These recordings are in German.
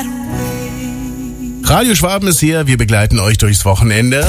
Radio Schwaben ist hier, wir begleiten euch durchs Wochenende.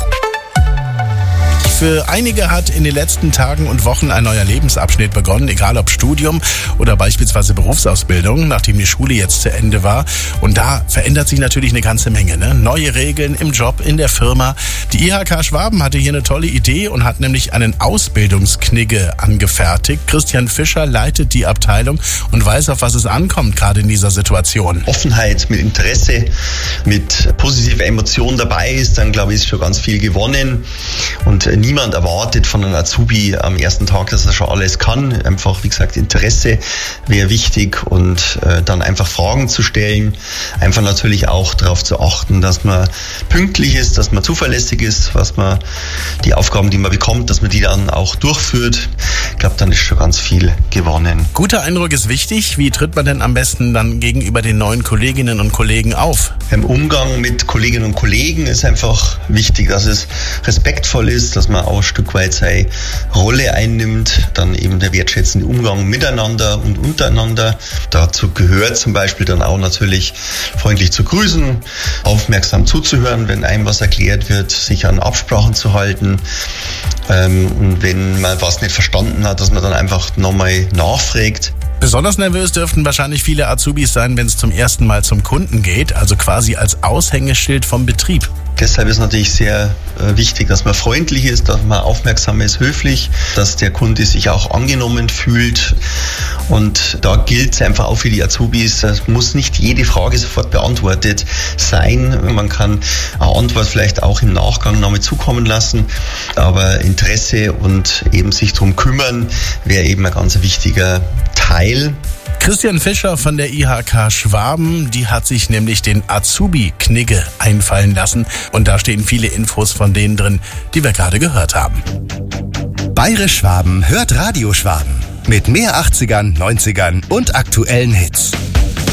Für einige hat in den letzten Tagen und Wochen ein neuer Lebensabschnitt begonnen, egal ob Studium oder beispielsweise Berufsausbildung, nachdem die Schule jetzt zu Ende war. Und da verändert sich natürlich eine ganze Menge, ne? Neue Regeln im Job, in der Firma. Die IHK Schwaben hatte hier eine tolle Idee und hat nämlich einen Ausbildungsknigge angefertigt. Christian Fischer leitet die Abteilung und weiß, auf was es ankommt, gerade in dieser Situation. Offenheit, mit Interesse, mit positiver Emotion dabei ist, dann glaube ich, ist schon ganz viel gewonnen. Und niemand erwartet von einem Azubi am ersten Tag, dass er schon alles kann. Einfach, wie gesagt, Interesse wäre wichtig und dann einfach Fragen zu stellen. Einfach natürlich auch darauf zu achten, dass man pünktlich ist, dass man zuverlässig ist, was man die Aufgaben, die man bekommt, dass man die dann auch durchführt. Ich glaube, dann ist schon ganz viel gewonnen. Guter Eindruck ist wichtig. Wie tritt man denn am besten dann gegenüber den neuen Kolleginnen und Kollegen auf? Im Umgang mit Kolleginnen und Kollegen ist einfach wichtig, dass es respektvoll ist, dass man auch ein Stück weit seine Rolle einnimmt, dann eben der wertschätzende Umgang miteinander und untereinander. Dazu gehört zum Beispiel dann auch natürlich freundlich zu grüßen, aufmerksam zuzuhören, wenn einem was erklärt wird, sich an Absprachen zu halten. Und wenn man was nicht verstanden hat, dass man dann einfach nochmal nachfragt. Besonders nervös dürften wahrscheinlich viele Azubis sein, wenn es zum ersten Mal zum Kunden geht, also quasi als Aushängeschild vom Betrieb. Deshalb ist natürlich sehr wichtig, dass man freundlich ist, dass man aufmerksam ist, höflich, dass der Kunde sich auch angenommen fühlt. Und da gilt es einfach auch für die Azubis, es muss nicht jede Frage sofort beantwortet sein. Man kann eine Antwort vielleicht auch im Nachgang noch mal zukommen lassen, aber Interesse und eben sich darum kümmern wäre eben ein ganz wichtiger Teil. Christian Fischer von der IHK Schwaben, die hat sich nämlich den Azubi-Knigge einfallen lassen. Und da stehen viele Infos von denen drin, die wir gerade gehört haben. Bayerisch Schwaben hört Radio Schwaben. Mit mehr 80ern, 90ern und aktuellen Hits.